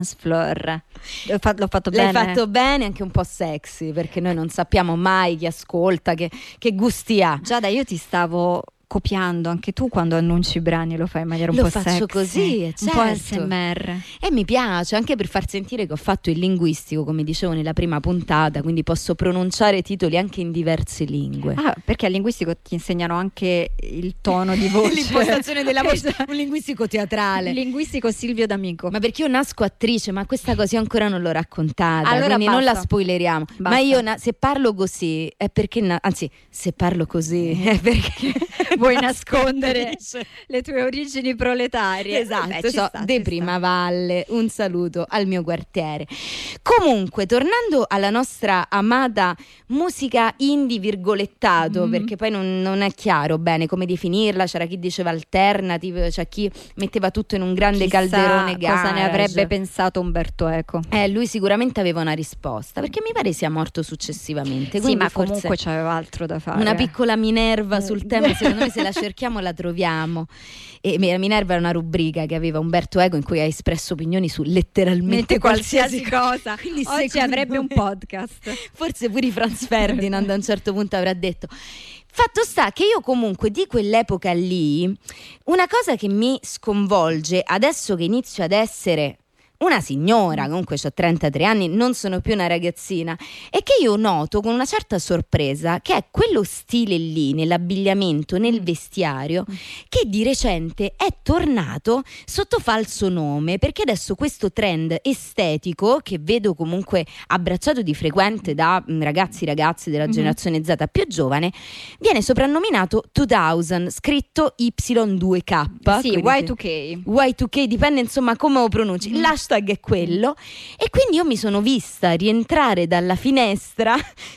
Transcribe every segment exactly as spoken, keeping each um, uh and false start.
Fleur. L'ho fatto, l'ho fatto L'hai bene. fatto bene, anche un po' sexy, perché noi non sappiamo mai chi ascolta, che, che gusti ha. Giada, io ti stavo copiando, anche tu quando annunci i brani lo fai in maniera un Lo po' faccio sexy, così, eh, un po' certo. A S M R. E mi piace anche per far sentire che ho fatto il linguistico, come dicevo nella prima puntata, quindi posso pronunciare titoli anche in diverse lingue. Ah, perché al linguistico ti insegnano anche il tono di voce, l'impostazione della voce, un linguistico teatrale. Il linguistico Silvio D'Amico. Ma perché io nasco attrice, ma questa cosa io ancora non l'ho raccontata, allora quindi basta. non la spoileriamo. Basta. Ma io na- se parlo così è perché, na- anzi, se parlo così è perché vuoi nascondere le tue origini proletarie. Esatto, Vabbè, ci so, sta, de ci Primavalle, un saluto al mio quartiere. Comunque, tornando alla nostra amata musica indie virgolettato, Mm. perché poi non, non è chiaro bene come definirla, c'era chi diceva alternative, c'è chi metteva tutto in un grande Chissà calderone garage. cosa ne avrebbe pensato Umberto Eco. Eh, lui sicuramente aveva una risposta, perché mi pare sia morto successivamente. Sì, quindi ma forse comunque c'aveva altro da fare. una piccola Minerva Eh. sul tema, secondo me se la cerchiamo la troviamo. E Minerva era una rubrica che aveva Umberto Eco in cui ha espresso opinioni su letteralmente Mette qualsiasi, qualsiasi cosa. Quindi Oggi secondo avrebbe un me- podcast. Forse pure Franz Ferdinand a un certo punto avrà detto. Fatto sta che io comunque di quell'epoca lì, una cosa che mi sconvolge adesso che inizio ad essere una signora, comunque ho trentatré anni, non sono più una ragazzina, e che io noto con una certa sorpresa che è quello stile lì nell'abbigliamento, nel vestiario, che di recente è tornato sotto falso nome, perché adesso questo trend estetico, che vedo comunque abbracciato di frequente da mh, ragazzi ragazze della Mhm. generazione Z più giovane, viene soprannominato duemila, scritto Y due K. Sì, quindi Y due K. Y due K, dipende insomma come lo pronunci. Mm. L'hashtag è quello, e quindi io mi sono vista rientrare dalla finestra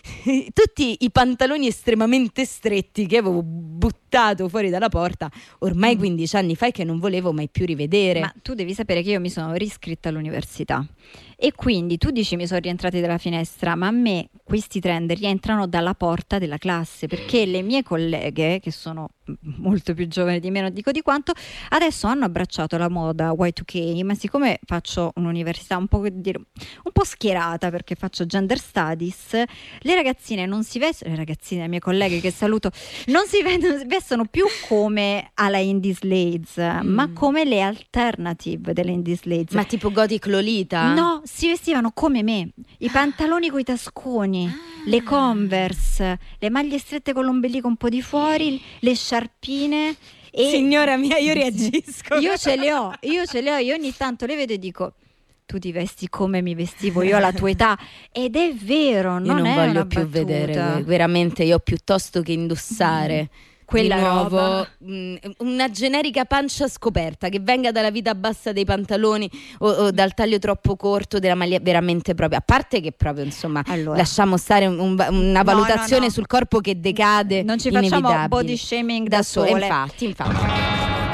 tutti i pantaloni estremamente stretti che avevo buttato fuori dalla porta ormai Mm. quindici anni fa e che non volevo mai più rivedere. Ma tu devi sapere che io mi sono riscritta all'università e quindi tu dici mi sono rientrati dalla finestra, ma a me questi trend rientrano dalla porta della classe, perché le mie colleghe, che sono molto più giovani di me, non dico di quanto, adesso hanno abbracciato la moda Y due K, ma siccome faccio un'università un po', dire, un po' schierata, perché faccio gender studies, le ragazzine non si vestono, le ragazzine, le mie colleghe che saluto, non si vedono, vestono più come alla Indie Slades, Mm. ma come le alternative delle Indie Slades. Ma tipo Gothic Lolita? No, si vestivano come me, i pantaloni coi tasconi, le Converse, le maglie strette con l'ombelico un po' di fuori, le sciarpine. E Signora mia, io reagisco. io ce le ho, io ce le ho, io ogni tanto le vedo e dico: tu ti vesti come mi vestivo io alla tua età, ed è vero, Io non, non è voglio una più battuta. vedere, veramente io piuttosto che indossare Quella di nuovo roba. mh, una generica pancia scoperta che venga dalla vita bassa dei pantaloni o, o dal taglio troppo corto della maglia, veramente proprio, a parte che proprio insomma Allora, lasciamo stare un- un- una No, valutazione no, no. sul corpo che decade, non ci facciamo inevitabile. body shaming da, da sole, sole. infatti, infatti.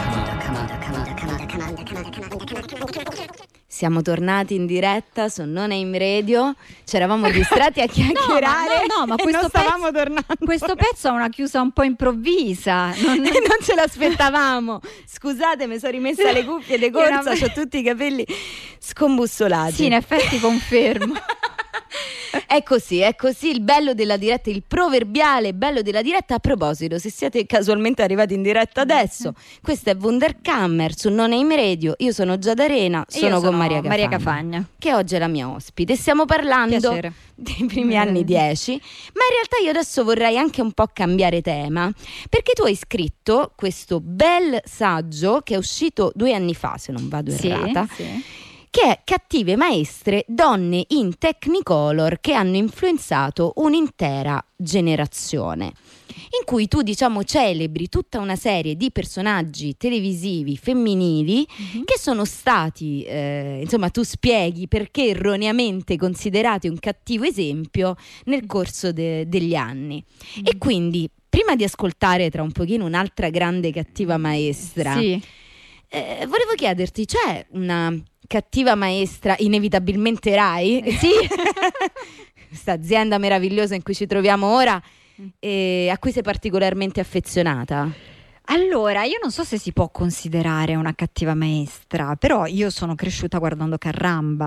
Siamo tornati in diretta su Non Name Radio, ci eravamo distratti a chiacchierare no, no, ma e questo non stavamo pezzo- tornando. Questo pezzo ha una chiusa un po' improvvisa. Non, E non ce l'aspettavamo. Scusate, mi sono rimessa le cuffie di corsa, Era- ho tutti i capelli scombussolati. Sì, in effetti confermo. È così, è così il bello della diretta, il proverbiale bello della diretta. A proposito, se siete casualmente arrivati in diretta adesso, questo è Wunderkammer su Non Name Radio. Io sono Giada Arena, E sono io con Maria Cafagna, Maria Cafagna. che oggi è la mia ospite. Stiamo parlando Piacere. dei primi anni dieci, ma in realtà io adesso vorrei anche un po' cambiare tema, perché tu hai scritto questo bel saggio che è uscito due anni fa, se non vado Sì, errata, sì. che è Cattive maestre, donne in Technicolor che hanno influenzato un'intera generazione, in cui tu diciamo celebri tutta una serie di personaggi televisivi femminili Mhm. che sono stati, eh, insomma tu spieghi perché erroneamente considerati un cattivo esempio nel corso de- degli anni. E quindi, prima di ascoltare tra un pochino un'altra grande cattiva maestra, Sì. eh, volevo chiederti, c'è una cattiva maestra inevitabilmente Rai? Sì. Questa azienda meravigliosa in cui ci troviamo ora, e a cui sei particolarmente affezionata? Allora, io non so se si può considerare una cattiva maestra, però io sono cresciuta guardando Carramba